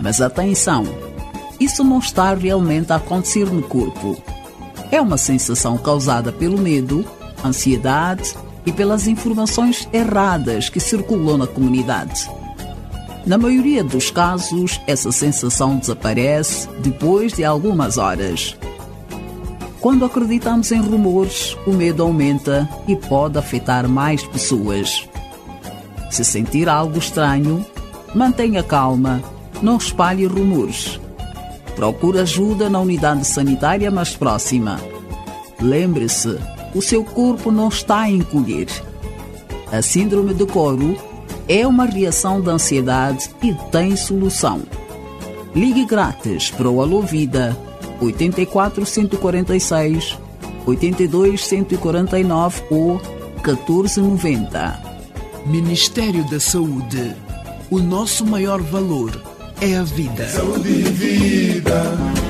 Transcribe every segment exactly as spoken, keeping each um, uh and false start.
Mas atenção, isso não está realmente a acontecer no corpo. É uma sensação causada pelo medo, ansiedade e pelas informações erradas que circulam na comunidade. Na maioria dos casos, essa sensação desaparece depois de algumas horas. Quando acreditamos em rumores, o medo aumenta e pode afetar mais pessoas. Se sentir algo estranho, mantenha calma, não espalhe rumores. Procure ajuda na unidade sanitária mais próxima. Lembre-se, o seu corpo não está a encolher. A síndrome de coro é uma reação de ansiedade e tem solução. Ligue grátis para o Alô Vida oito quatro, um quatro seis, oito dois, um quatro nove ou um quatro nove zero. Ministério da Saúde. O nosso maior valor é a vida. Saúde e vida.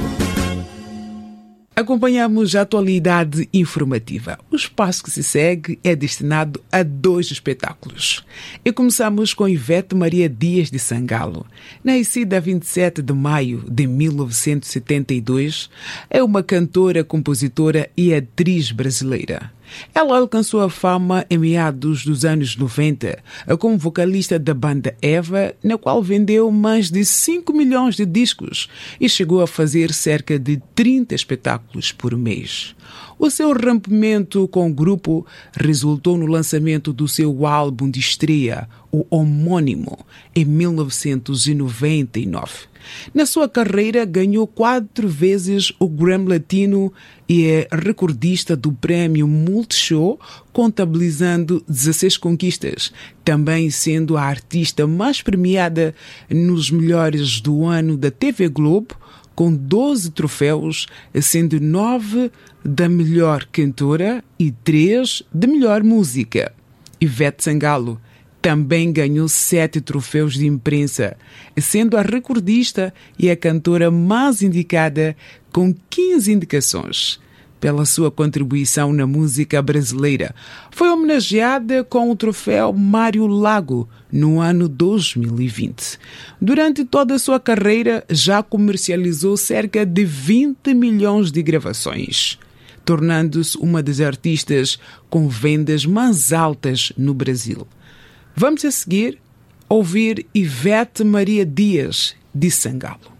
Acompanhamos a atualidade informativa. O espaço que se segue é destinado a dois espetáculos. E começamos com Ivete Maria Dias de Sangalo. Nascida a vinte e sete de maio de mil novecentos e setenta e dois, é uma cantora, compositora e atriz brasileira. Ela alcançou a fama em meados dos anos noventa como vocalista da banda Eva, na qual vendeu mais de cinco milhões de discos e chegou a fazer cerca de trinta espetáculos por mês. O seu rompimento com o grupo resultou no lançamento do seu álbum de estreia, o homônimo, em mil novecentos e noventa e nove. Na sua carreira, ganhou quatro vezes o Grammy Latino e é recordista do Prémio Multishow, contabilizando dezesseis conquistas, também sendo a artista mais premiada nos melhores do ano da T V Globo, com doze troféus, sendo nove da melhor cantora e três de melhor música. Ivete Sangalo também ganhou sete troféus de imprensa, sendo a recordista e a cantora mais indicada com quinze indicações. Pela sua contribuição na música brasileira, foi homenageada com o troféu Mário Lago no ano dois mil e vinte. Durante toda a sua carreira, já comercializou cerca de vinte milhões de gravações, tornando-se uma das artistas com vendas mais altas no Brasil. Vamos a seguir ouvir Ivete Maria Dias de Sangalo.